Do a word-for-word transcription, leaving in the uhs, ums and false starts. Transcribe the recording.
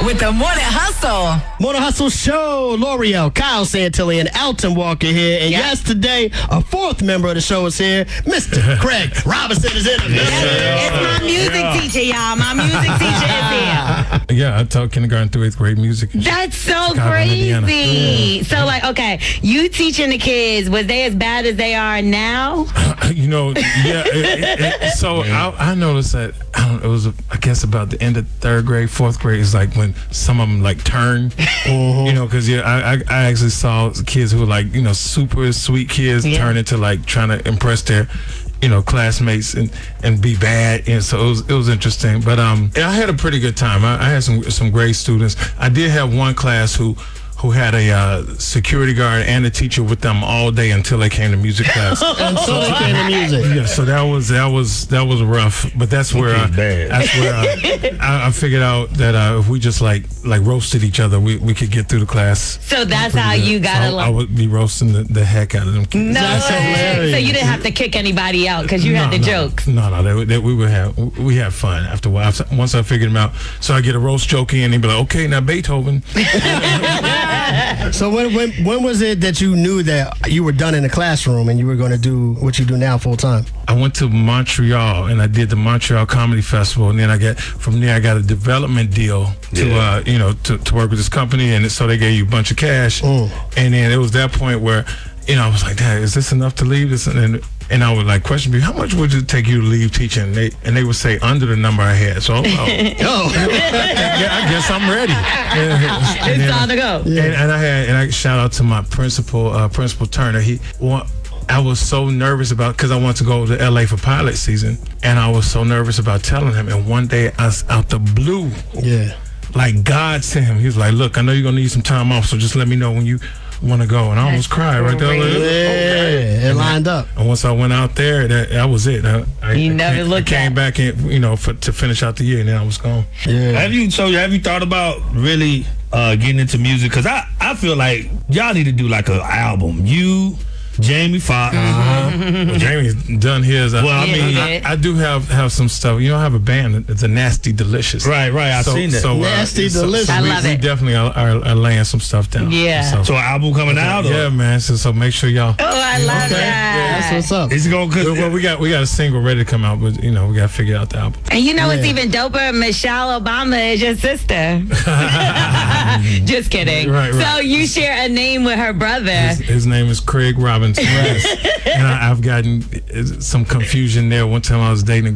with the Morning Hustle. Morning Hustle Show. L'Oreal, Kyle Santilli, and Alton Walker here. And yep. yesterday, a fourth member of the show is here. Mister Craig Robinson is in the building. It's my music yeah. teacher, y'all. My music teacher is here. Yeah, I taught kindergarten through eighth grade music. That's so Chicago, crazy. Yeah. So, like, okay, you teaching the kids, was they as bad as they are now? You know, yeah. It, it, it, so I, I noticed that, I don't know, it was, I guess, about the end of third grade, fourth grade is like when some of them like turn, mm-hmm. you know, because yeah, I, I I actually saw kids who were like, you know, super sweet kids yeah. turn into like trying to impress their, you know, classmates and, and be bad, and so it was it was interesting. But um, I had a pretty good time. I, I had some some great students. I did have one class who. who had a uh, security guard and a teacher with them all day until they came to music class. Until they came to music. Yeah, so that was that was that was rough. But that's where uh, that's where uh, I, I figured out that uh, if we just like like roasted each other, we, we could get through the class. So that's how good. you got so to. I, I would be roasting the, the heck out of them kids. No, that's hilarious. So you didn't have to kick anybody out because you no, had the no, jokes. No, no, they, they, we would have we had fun after a while. After, once I figured them out, so I get a roast joke in, and they'd be like, "Okay, now Beethoven." So when, when when was it that you knew that you were done in the classroom and you were going to do what you do now full time? I went to Montreal and I did the Montreal Comedy Festival, and then I got from there I got a development deal to yeah. uh, you know to, to work with this company, and so they gave you a bunch of cash, mm. and then it was that point where you know I was like, Dad, is this enough to leave this? And and I would like question me, how much would it take you to leave teaching? And they and they would say under the number I had. So oh, oh. I guess I'm ready. And, and it's time to go. And, and I had and I shout out to my principal, uh, Principal Turner. He well, I was so nervous about because I wanted to go to L A for pilot season, and I was so nervous about telling him. And one day, I was out the blue, yeah, like God sent him. He was like, "Look, I know you're gonna need some time off, so just let me know when you want to go." And I almost cried right there. Like, yeah, it lined up. And once I went out there, that, that was it. I, I, you never I, looked I came at. back in, you know, for, to finish out the year, and then I was gone. Yeah. Have you so have you thought about really uh, getting into music? Because I, I feel like y'all need to do like an album. You, Jamie Foxx. Uh-huh. Well, Jamie's done his. Well, I yeah, mean, I, I do have, have some stuff. You know, I have a band. It's a Nasty Delicious. Right, right. I've so, seen that. So, uh, Nasty so, Delicious. So I we, love we it. definitely are, are, are laying some stuff down. Yeah. So, so an album coming out? Or? Yeah, man. So, so make sure y'all. Oh, I love Okay. that. That's what's up. It's going Well, well, we got we got a single ready to come out, but you know we got to figure out the album. And you know what's Yeah. even doper? Michelle Obama is your sister. Just kidding. Right, right. So you share a name with her brother. His, his name is Craig Robinson. And I, I've gotten some confusion there. One time I was dating a